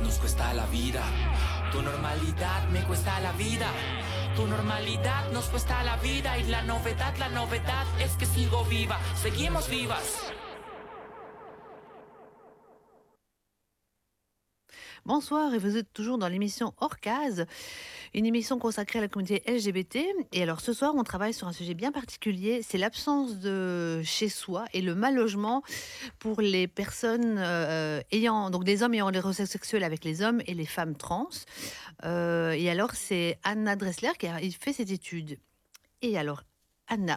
nos cuesta la vida. Tu normalidad me cuesta la vida. Tu normalidad nos cuesta la vida. Y la novedad es que sigo viva. Seguimos vivas. Bonsoir, et vous êtes toujours dans l'émission Hors Case, une émission consacrée à la communauté LGBT. Et alors ce soir, on travaille sur un sujet bien particulier, c'est l'absence de chez soi et le mal logement pour les personnes ayant, donc des hommes ayant des relations sexuelles avec les hommes et les femmes trans. Et alors c'est Anna Dressler qui a fait cette étude. Et alors, Anna,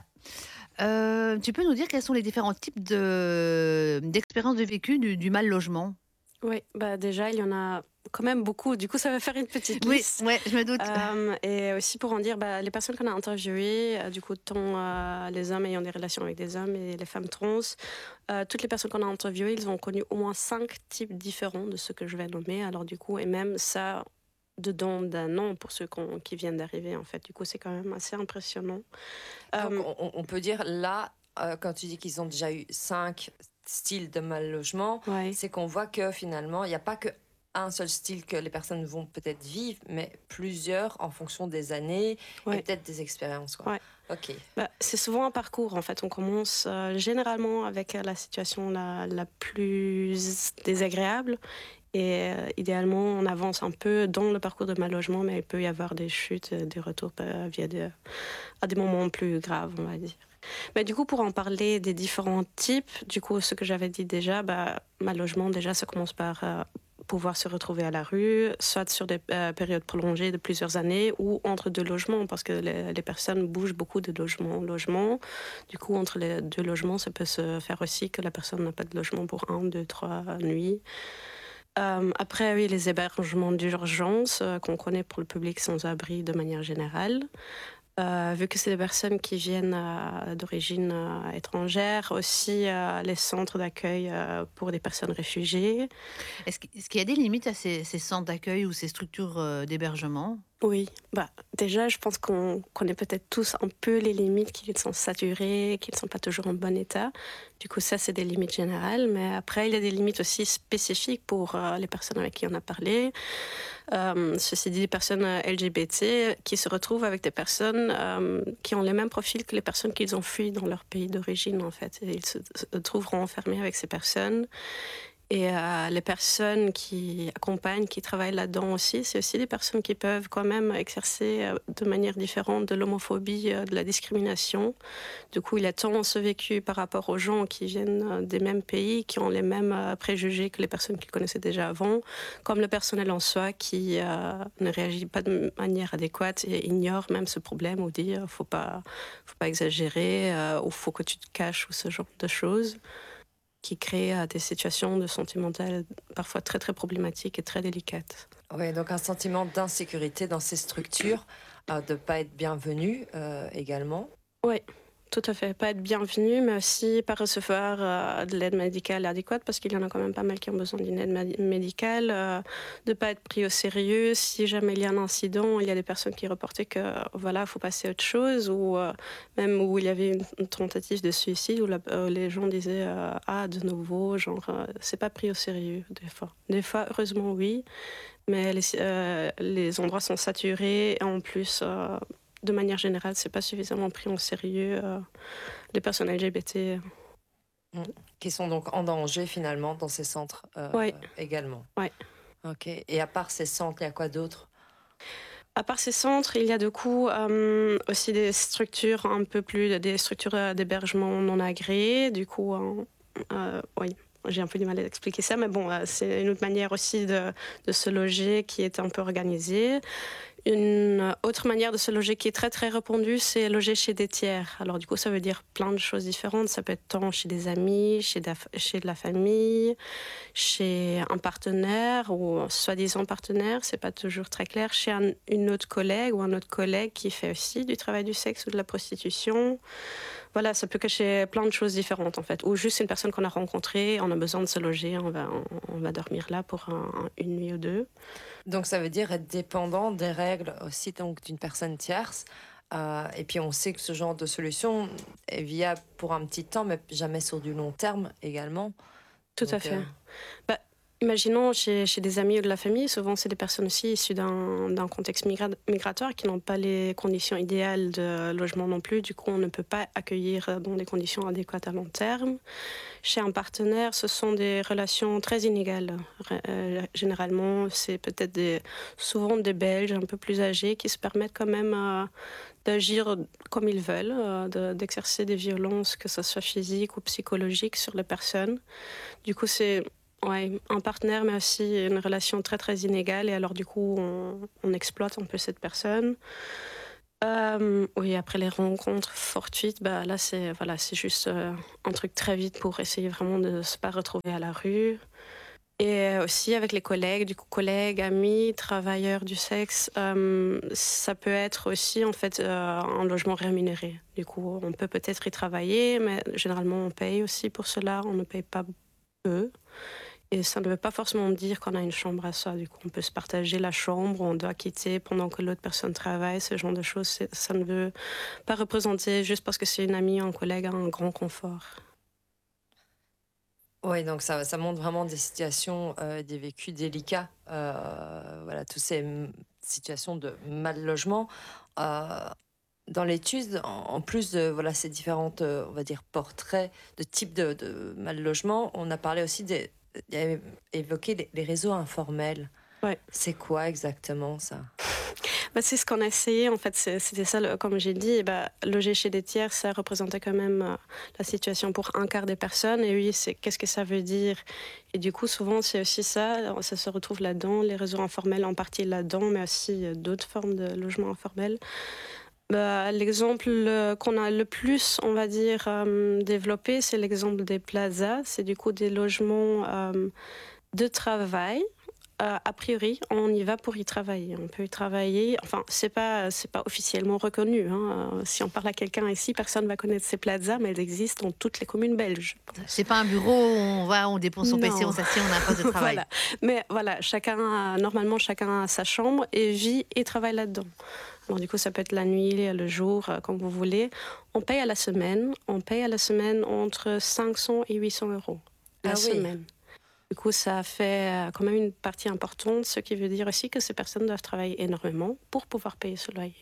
tu peux nous dire quels sont les différents types d'expériences de vécu du mal logement? Oui, bah déjà, il y en a quand même beaucoup. Du coup, ça va faire une petite liste. Oui, ouais, je me doute. Et aussi pour en dire, les personnes qu'on a interviewées, du coup, tant les hommes ayant des relations avec des hommes et les femmes trans, toutes les personnes qu'on a interviewées, ils ont connu au moins 5 types différents de ce que je vais nommer. Alors du coup, et même ça, dedans d'un an pour ceux qui viennent d'arriver, en fait. Du coup, c'est quand même assez impressionnant. Donc, on peut dire, là, quand tu dis qu'ils ont déjà eu 5 styles de mal logement, Ouais. c'est qu'on voit que finalement, il n'y a pas qu'un seul style que les personnes vont peut-être vivre, mais plusieurs en fonction des années Ouais. et peut-être des expériences. Quoi. Ouais. Ok. C'est souvent un parcours, en fait. On commence généralement avec la situation la plus désagréable. Et idéalement, on avance un peu dans le parcours de mal logement, mais il peut y avoir des chutes, des retours à des moments plus graves, on va dire. Mais du coup, pour en parler des différents types, du coup, ce que j'avais dit déjà, mal logement, déjà, ça commence par pouvoir se retrouver à la rue, soit sur des périodes prolongées de plusieurs années ou entre deux logements, parce que les personnes bougent beaucoup de logement en logement. Du coup, entre les deux logements, ça peut se faire aussi que la personne n'a pas de logement pour 1, 2, 3 nuits. Après, oui, les hébergements d'urgence qu'on connaît pour le public sans abri de manière générale. Vu que c'est des personnes qui viennent d'origine étrangère, aussi les centres d'accueil pour des personnes réfugiées. Est-ce qu'il y a des limites à ces centres d'accueil ou ces structures d'hébergement? Oui, déjà, je pense qu'on connaît peut-être tous un peu les limites, qu'ils sont saturés, qu'ils ne sont pas toujours en bon état. Du coup, ça, c'est des limites générales. Mais après, il y a des limites aussi spécifiques pour les personnes avec qui on a parlé. Ceci dit, les personnes LGBT qui se retrouvent avec des personnes qui ont les mêmes profils que les personnes qu'ils ont fui dans leur pays d'origine, en fait. Et ils se trouveront enfermés avec ces personnes. Et les personnes qui accompagnent, qui travaillent là-dedans aussi, c'est aussi des personnes qui peuvent quand même exercer de manière différente de l'homophobie, de la discrimination. Du coup, il y a tant ce vécu par rapport aux gens qui viennent des mêmes pays, qui ont les mêmes préjugés que les personnes qu'ils connaissaient déjà avant, comme le personnel en soi qui ne réagit pas de manière adéquate et ignore même ce problème ou dit faut pas exagérer ou faut que tu te caches ou ce genre de choses, qui crée des situations de sentimentales parfois très très problématiques et très délicates. Oui, donc un sentiment d'insécurité dans ces structures, de ne pas être bienvenu également. Oui. Tout à fait, pas être bienvenu, mais aussi pas recevoir de l'aide médicale adéquate, parce qu'il y en a quand même pas mal qui ont besoin d'une aide médicale, de pas être pris au sérieux. Si jamais il y a un incident, il y a des personnes qui reportaient que voilà, faut passer à autre chose, ou même où il y avait une tentative de suicide où les gens disaient de nouveau, c'est pas pris au sérieux des fois. Des fois, heureusement oui, mais les endroits sont saturés et en plus. De manière générale, c'est pas suffisamment pris en sérieux les personnes LGBT. Qui sont donc en danger finalement dans ces centres également. Oui. Ok. Et à part ces centres, il y a quoi d'autre? À part ces centres, il y a du coup aussi des structures des structures d'hébergement non agréées. Du coup, oui. J'ai un peu du mal à expliquer ça, mais bon, c'est une autre manière aussi de se loger qui est un peu organisée. Une autre manière de se loger qui est très très répandue, c'est loger chez des tiers. Alors du coup, ça veut dire plein de choses différentes. Ça peut être tant chez des amis, chez de la famille, chez un partenaire ou soi-disant partenaire, c'est pas toujours très clair, chez une autre collègue ou un autre collègue qui fait aussi du travail du sexe ou de la prostitution. Voilà, ça peut cacher plein de choses différentes en fait. Ou juste une personne qu'on a rencontrée, on a besoin de se loger, on va dormir là pour une nuit ou deux. Donc ça veut dire être dépendant des règles aussi donc d'une personne tierce. Et puis on sait que ce genre de solution est viable pour un petit temps, mais jamais sur du long terme également. Tout à fait. Imaginons chez des amis ou de la famille, souvent c'est des personnes aussi issues d'un contexte migratoire qui n'ont pas les conditions idéales de logement non plus. Du coup, on ne peut pas accueillir dans des conditions adéquates à long terme. Chez un partenaire, ce sont des relations très inégales. Généralement, c'est peut-être souvent des Belges un peu plus âgés qui se permettent quand même d'agir comme ils veulent, d'exercer des violences, que ce soit physiques ou psychologiques, sur les personnes. Du coup, c'est un partenaire, mais aussi une relation très, très inégale. Et alors, du coup, on exploite un peu cette personne. Oui, après les rencontres fortuites, là, c'est juste un truc très vite pour essayer vraiment de ne pas retrouver à la rue. Et aussi avec les collègues, du coup, collègues, amis, travailleurs du sexe, ça peut être aussi en fait un logement rémunéré. Du coup, on peut peut-être y travailler, mais généralement on paye aussi pour cela, on ne paye pas peu. Et ça ne veut pas forcément dire qu'on a une chambre à soi. Du coup, on peut se partager la chambre, on doit quitter pendant que l'autre personne travaille, ce genre de choses. Ça ne veut pas représenter, juste parce que c'est une amie ou un collègue, un grand confort. Oui, donc ça montre vraiment des situations, des vécus délicats. Voilà, toutes ces situations de mal logement. Dans l'étude, en plus de voilà, ces différentes, on va dire, portraits de types de mal logement, on a parlé aussi il y avait évoqué les réseaux informels. Ouais. C'est quoi exactement ça? C'est ce qu'on a essayé, en fait, c'était ça, comme j'ai dit, loger chez des tiers, ça représentait quand même la situation pour un quart des personnes, et oui, qu'est-ce que ça veut dire? Et du coup, souvent, c'est aussi ça se retrouve là-dedans, les réseaux informels en partie là-dedans, mais aussi d'autres formes de logement informel. L'exemple qu'on a le plus, on va dire, développé, c'est l'exemple des plazas, c'est du coup des logements de travail. A priori, on y va pour y travailler. On peut y travailler. Enfin, c'est pas officiellement reconnu. Si on parle à quelqu'un ici, personne va connaître ces plazas, mais elles existent dans toutes les communes belges. C'est pas un bureau où on va, on dépose son PC, on s'assied, on a un poste de travail. Voilà. Mais voilà, normalement, chacun a sa chambre et vit et travaille là-dedans. Alors, du coup, ça peut être la nuit, le jour, comme vous voulez. On paye à la semaine. On paye à la semaine entre 500 et 800 euros la semaine. Du coup, ça fait quand même une partie importante, ce qui veut dire aussi que ces personnes doivent travailler énormément pour pouvoir payer ce loyer.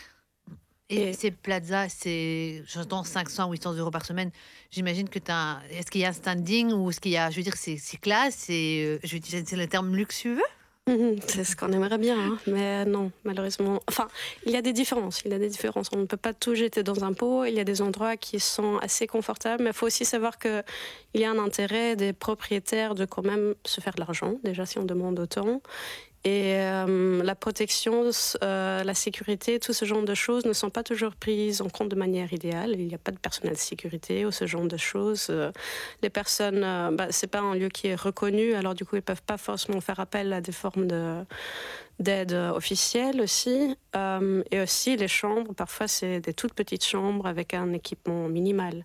Et ces plazas, j'entends 500 800 euros par semaine. J'imagine que est-ce qu'il y a un standing ou est-ce qu'il y a, je veux dire, c'est classe, je vais utiliser le terme luxueux? C'est ce qu'on aimerait bien, mais non, malheureusement. Enfin, il y a des différences. On ne peut pas tout jeter dans un pot. Il y a des endroits qui sont assez confortables, mais il faut aussi savoir qu'il y a un intérêt des propriétaires de quand même se faire de l'argent, déjà si on demande autant. Et la protection, la sécurité, tout ce genre de choses ne sont pas toujours prises en compte de manière idéale. Il n'y a pas de personnel de sécurité ou ce genre de choses. Les personnes, c'est pas un lieu qui est reconnu, alors du coup, ils peuvent pas forcément faire appel à des formes d'aide officielle aussi. Et aussi, les chambres, parfois, c'est des toutes petites chambres avec un équipement minimal.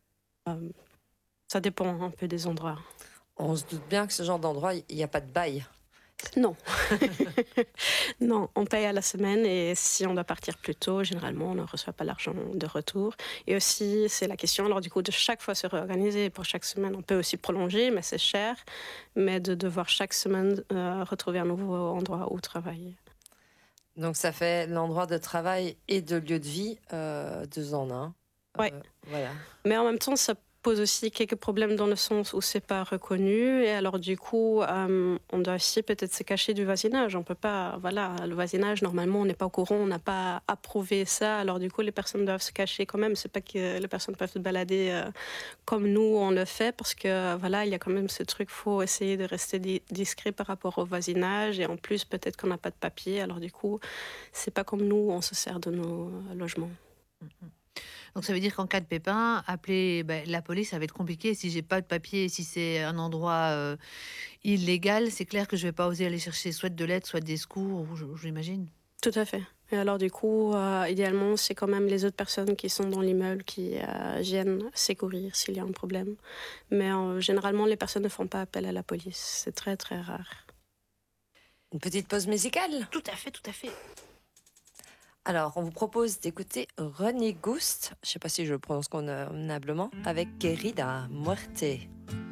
Ça dépend un peu des endroits. On se doute bien que ce genre d'endroit, il n'y a pas de bail. Non. Non, on paye à la semaine et si on doit partir plus tôt, généralement, on ne reçoit pas l'argent de retour. Et aussi, c'est la question, alors du coup, de chaque fois se réorganiser. Pour chaque semaine, on peut aussi prolonger, mais c'est cher. Mais de devoir chaque semaine retrouver un nouveau endroit où travailler. Donc, ça fait l'endroit de travail et de lieu de vie 2 en 1. Oui. Voilà. Mais en même temps, ça pose aussi quelques problèmes dans le sens où c'est pas reconnu et alors du coup on doit aussi peut-être se cacher du voisinage. On peut pas, voilà, le voisinage normalement on n'est pas au courant, on n'a pas approuvé ça, alors du coup les personnes doivent se cacher quand même. C'est pas que les personnes peuvent se balader comme nous on le fait parce que voilà, il y a quand même ce truc, faut essayer de rester discret par rapport au voisinage et en plus peut-être qu'on n'a pas de papier, alors du coup c'est pas comme nous on se sert de nos logements. Donc ça veut dire qu'en cas de pépin, appeler la police, ça va être compliqué. Si j'ai pas de papier, si c'est un endroit illégal, c'est clair que je vais pas oser aller chercher soit de l'aide, soit des secours, j'imagine. Tout à fait. Et alors du coup, idéalement, c'est quand même les autres personnes qui sont dans l'immeuble qui viennent secourir s'il y a un problème. Mais généralement, les personnes ne font pas appel à la police. C'est très très rare. Une petite pause musicale? Tout à fait, tout à fait. Alors, on vous propose d'écouter René Gust, je ne sais pas si je le prononce convenablement, avec Querida Muerte.